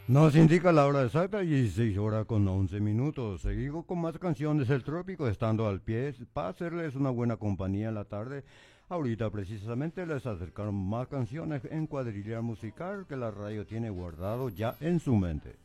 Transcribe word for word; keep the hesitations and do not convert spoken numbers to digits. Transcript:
Nos indica la hora exacta, dieciséis horas con once minutos. Seguimos con más canciones del trópico, estando al pie para hacerles una buena compañía en la tarde. Ahorita precisamente les acercaron más canciones en cuadrilla musical que la radio tiene guardado ya en su mente.